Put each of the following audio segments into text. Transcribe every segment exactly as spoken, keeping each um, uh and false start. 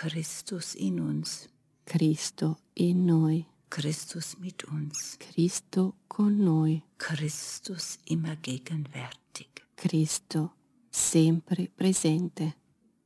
Christus in uns. Cristo in noi. Christus mit uns. Cristo con noi. Christus immer gegenwärtig. Cristo sempre presente.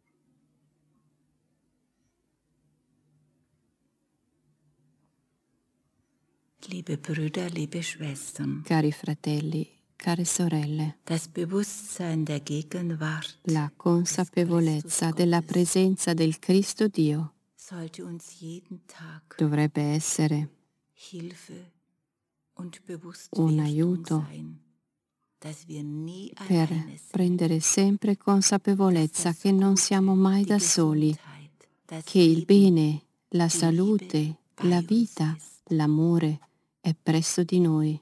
Liebe Brüder, liebe Schwestern, Cari fratelli, care sorelle, das Bewusstsein der Gegenwart la consapevolezza della presenza del Cristo Dio sollte uns jeden Tag dovrebbe essere Hilfe und un Bewusstwerdung aiuto sein, dass wir nie per alleine sind. prendere sempre consapevolezza che non siamo mai Die da soli, Gesundheit, das che il Leben, bene, la die salute, Liebe la bei uns vita, ist. l'amore è presso di noi.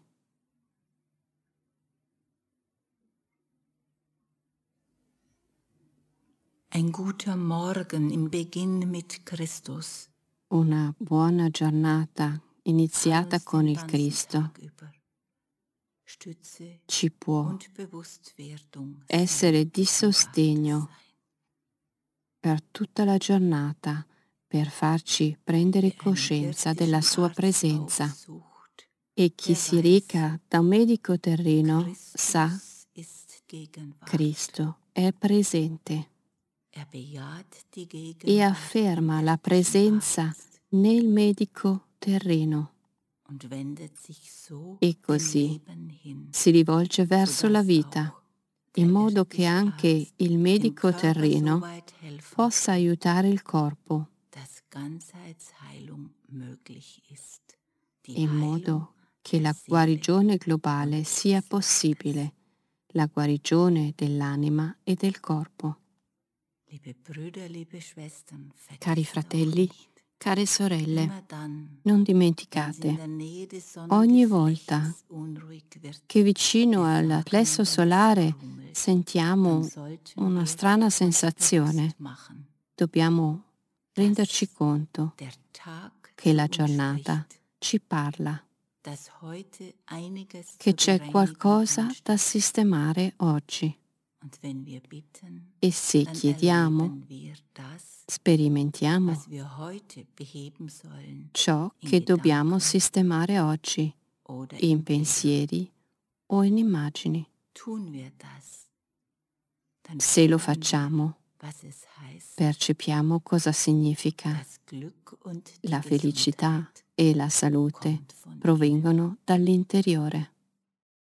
Ein guter Morgen im Beginn mit Christus. Una buona giornata iniziata Kann uns con den il ganzen Cristo Tag über Stütze ci può und Bewusstwerdung essere sein, di sostegno sein. per tutta la giornata, per farci prendere Wer einen coscienza della irdischen sua Arzt presenza. aufsucht, E chi der si weiß, reca da un medico terreno sa Christus ist Gegenwart. Cristo è presente Er bejaht die e Gegenwart afferma im la irdischen presenza Arzt nel medico terreno und wendet sich so e dem così Leben hin, si rivolge verso la sodass vita, auch in der modo che irdische anche Arzt il dem medico Körper so terreno weit helfen possa kann, aiutare il corpo, dass Ganzheitsheilung möglich ist. Die in Heilung modo che der la Seele guarigione globale und des sia Geistes. possibile, la guarigione dell'anima e del corpo. Liebe Brüder, liebe Schwestern, Cari vergesst auch fratelli, nicht, care sorelle, immer dann, non wenn es in dimenticate, der Nähe des ogni volta Sonnengeflechtes unruhig wird, che vicino es al sagen plesso wir, solare es grummelt, dann sentiamo sollten una wir strana uns sensazione, bewusst machen, dobbiamo renderci dass conto der Tag che zu la uns giornata spricht, ci parla, dass heute einiges che zur c'è Bereinigung qualcosa da ansteht. sistemare oggi. Und wenn wir bitten, E se dann chiediamo, erleben wir das, sperimentiamo was wir heute beheben sollen, ciò in che dobbiamo Gedanken sistemare oggi, oder in in Bildern. pensieri o in immagini. Tun wir das, dann Se lo fühlen wir, facciamo, was es heißt, percepiamo cosa significa. das Glück und die La felicità Gesundheit e la salute kommt von innen. provengono dall'interiore.